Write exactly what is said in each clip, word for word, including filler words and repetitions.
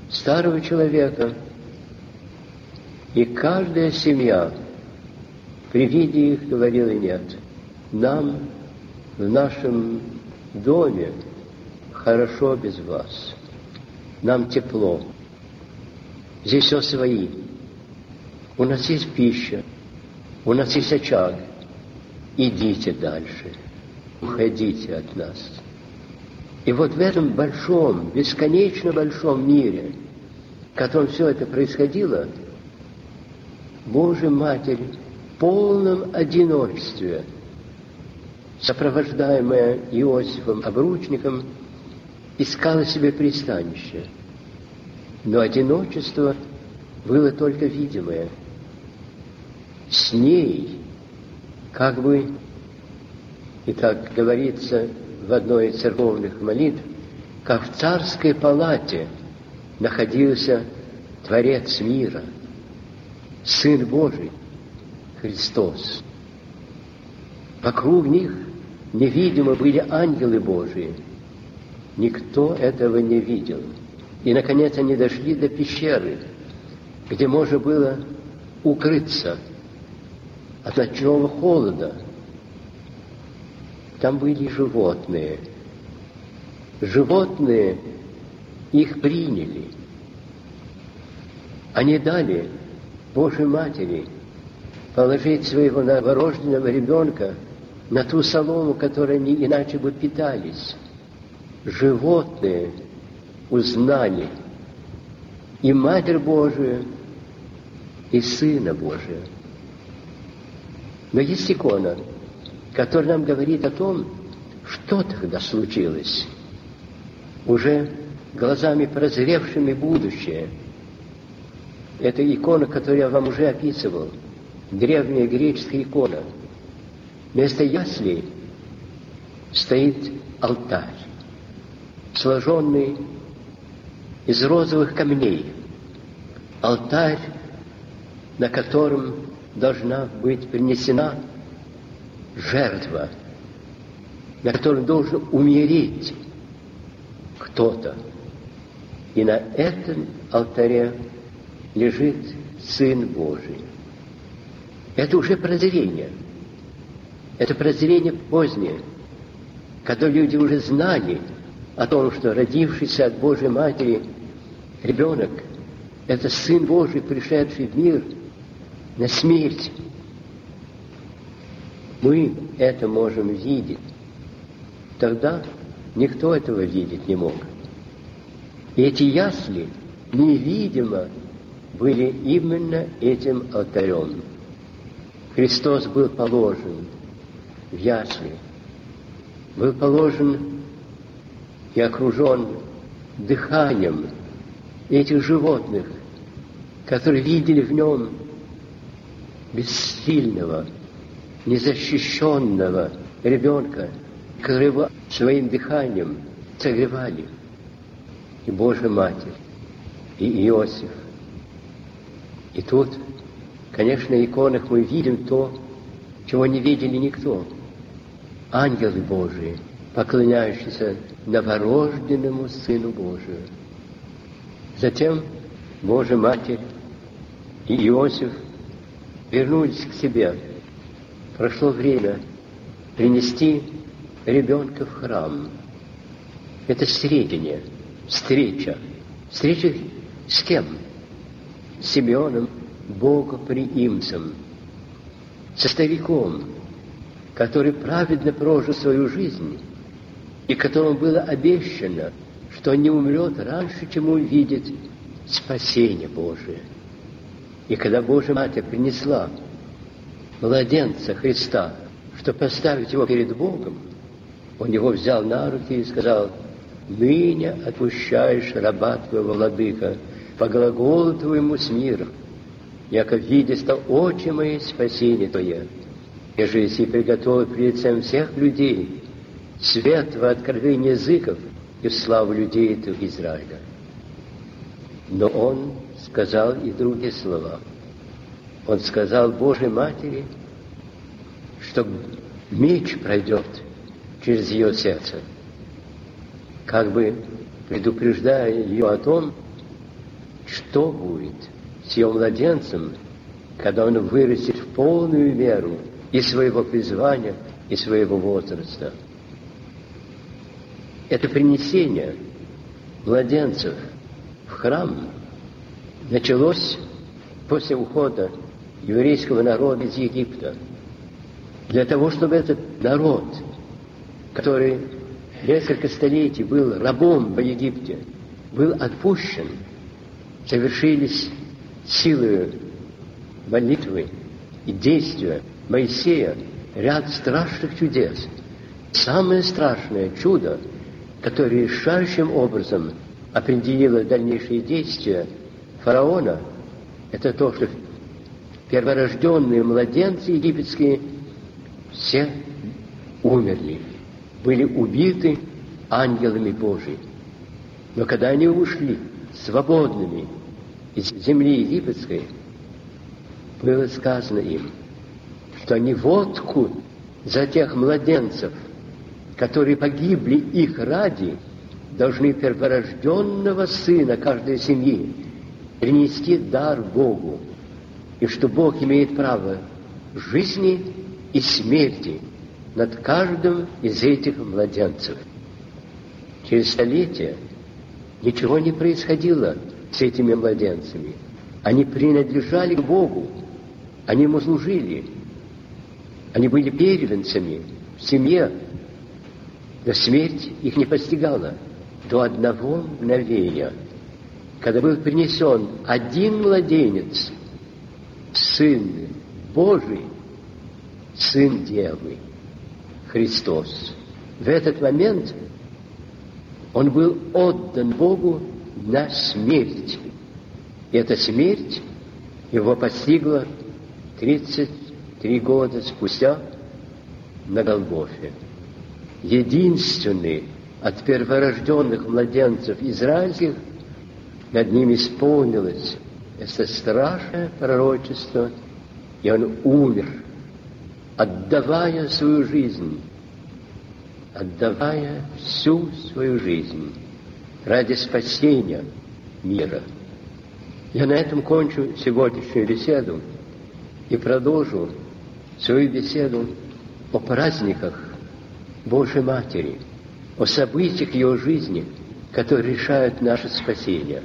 старого человека. И каждая семья при виде их говорила: нет, нам в нашем доме хорошо без вас, нам тепло, здесь все свои, у нас есть пища, у нас есть очаг, идите дальше, уходите от нас. И вот в этом большом, бесконечно большом мире, в котором все это происходило, Божья Матерь в полном одиночестве, сопровождаемая Иосифом обручником, искала себе пристанище. Но одиночество было только видимое. С ней, как бы, и так говорится в одной из церковных молитв, как в царской палате находился Творец мира, Сын Божий, Христос. Вокруг них невидимо были ангелы Божии. Никто этого не видел. И, наконец, они дошли до пещеры, где можно было укрыться от ночного холода. Там были животные. Животные их приняли. Они дали Божьей Матери положить своего новорожденного ребенка на ту солому, которой они иначе бы питались. Животные узнали и Матерь Божию, и Сына Божия. Но есть икона, которая нам говорит о том, что тогда случилось. Уже глазами прозревшими будущее. Это икона, которую я вам уже описывал. Древняя греческая икона. Вместо яслей стоит алтарь, сложенный из розовых камней. Алтарь, на котором должна быть принесена жертва, на котором должен умереть кто-то. И на этом алтаре лежит Сын Божий. Это уже прозрение. Это прозрение позднее, когда люди уже знали о том, что родившийся от Божьей Матери ребенок – это Сын Божий, пришедший в мир на смерть. Мы это можем видеть. Тогда никто этого видеть не мог. И эти ясли невидимо были именно этим алтарем. Христос был положен в ясли, был положен и окружен дыханием этих животных, которые видели в нем бессильного, незащищенного ребенка, которого своим дыханием согревали. И Божья Матерь, и Иосиф. И тут, конечно, в иконах мы видим то, чего не видели никто. Ангелы Божии, поклоняющиеся новорожденному Сыну Божию. Затем Божья Матерь и Иосиф вернулись к себе. Прошло время принести ребенка в храм. Это сведения, встреча. Встреча с кем? С Симеоном, богоприимцем, со стариком, который праведно прожил свою жизнь, и которому было обещано, что он не умрет раньше, чем увидит спасение Божие. И когда Божья Матерь принесла младенца Христа, чтобы поставить его перед Богом, он его взял на руки и сказал: «Ныне отпущаешь раба твоего, владыка, по глаголу твоему с миром, яко видишь то очи мои спасение твое, и же если приготовил пред лицем всех людей свет во откровение языков и в славу людей твоих Израиля». Но он сказал и другие слова. Он сказал Божьей Матери, что меч пройдет через ее сердце, как бы предупреждая ее о том, что будет с ее младенцем, когда он вырастет в полную меру и своего призвания, и своего возраста. Это принесение младенцев в храм началось после ухода еврейского народа из Египта. Для того, чтобы этот народ, который несколько столетий был рабом в Египте, был отпущен, совершились силой молитвы и действия Моисея ряд страшных чудес. Самое страшное чудо, которое решающим образом определило дальнейшие действия фараона, это то, что перворожденные младенцы египетские все умерли, были убиты ангелами Божьими. Но когда они ушли свободными из земли египетской, было сказано им, что они водку за тех младенцев, которые погибли их ради, должны перворожденного сына каждой семьи принести дар Богу, и что Бог имеет право жизни и смерти над каждым из этих младенцев. Через столетия ничего не происходило с этими младенцами. Они принадлежали к Богу, они ему служили, они были первенцами в семье, но смерть их не постигала до одного мгновения, когда был принесен один младенец, Сын Божий, Сын Девы, Христос. В этот момент Он был отдан Богу на смерть. И эта смерть Его постигла тридцать три года спустя на Голгофе. Единственный от перворожденных младенцев израильских, над ним исполнилось это страшное пророчество, и он умер, отдавая свою жизнь, отдавая всю свою жизнь ради спасения мира. Я на этом кончу сегодняшнюю беседу и продолжу свою беседу о праздниках Божьей Матери, о событиях ее жизни, которые решают наше спасение.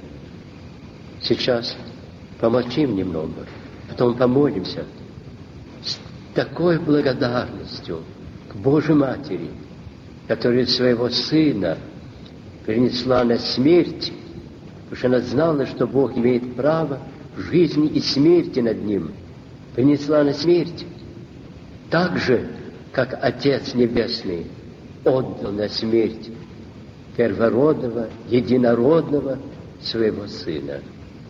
Сейчас помолчим немного, потом помолимся с такой благодарностью к Божьей Матери, которая своего Сына принесла на смерть, потому что она знала, что Бог имеет право жизни и смерти над ним, принесла на смерть так же, как Отец Небесный отдал на смерть первородного, единородного своего Сына.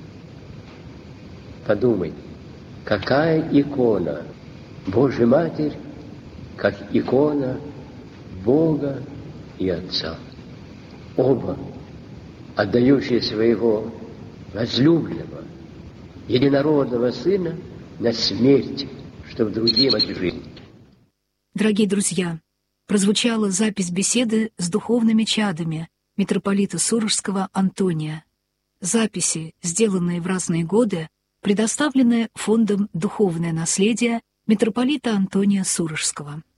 Подумай, какая икона Божья Матерь, как икона Бога и Отца. Оба, отдающие своего возлюбленного, единородного Сына на смерть, чтобы другим от жизни. Дорогие друзья, прозвучала запись беседы с духовными чадами митрополита Сурожского Антония. Записи, сделанные в разные годы, предоставлены Фондом «Духовное наследие» митрополита Антония Сурожского.